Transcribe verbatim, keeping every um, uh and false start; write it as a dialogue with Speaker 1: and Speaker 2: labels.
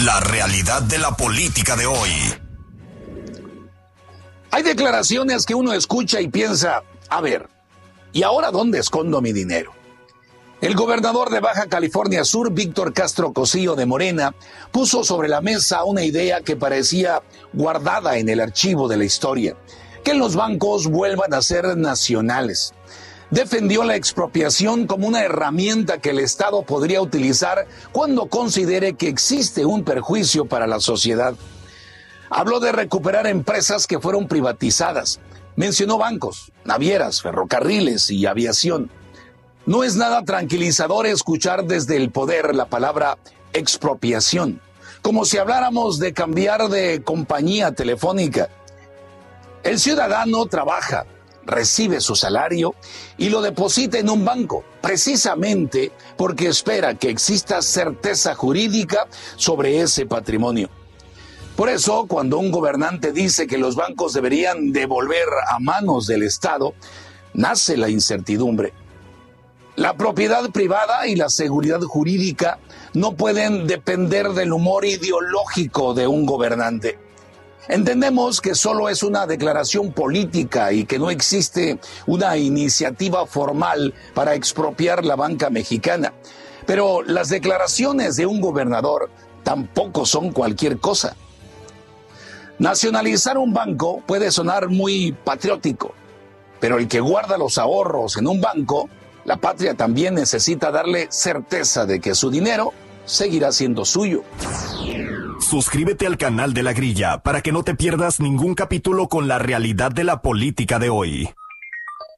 Speaker 1: La realidad de la política de hoy.
Speaker 2: Hay declaraciones que uno escucha y piensa, a ver, ¿y ahora dónde escondo mi dinero? El gobernador de Baja California Sur, Víctor Castro Cosío de Morena, puso sobre la mesa una idea que parecía guardada en el archivo de la historia, que los bancos vuelvan a ser nacionales. Defendió la expropiación como una herramienta que el Estado podría utilizar cuando considere que existe un perjuicio para la sociedad. Habló de recuperar empresas que fueron privatizadas. Mencionó bancos, navieras, ferrocarriles y aviación. No es nada tranquilizador escuchar desde el poder la palabra expropiación, como si habláramos de cambiar de compañía telefónica. El ciudadano trabaja, recibe su salario y lo deposita en un banco, precisamente porque espera que exista certeza jurídica sobre ese patrimonio. Por eso, cuando un gobernante dice que los bancos deberían devolver a manos del Estado, nace la incertidumbre. La propiedad privada y la seguridad jurídica no pueden depender del humor ideológico de un gobernante. Entendemos que solo es una declaración política y que no existe una iniciativa formal para expropiar la banca mexicana. Pero las declaraciones de un gobernador tampoco son cualquier cosa. Nacionalizar un banco puede sonar muy patriótico, pero el que guarda los ahorros en un banco, la patria también necesita darle certeza de que su dinero seguirá siendo suyo.
Speaker 1: Suscríbete al canal de La Grilla para que no te pierdas ningún capítulo con la realidad de la política de hoy.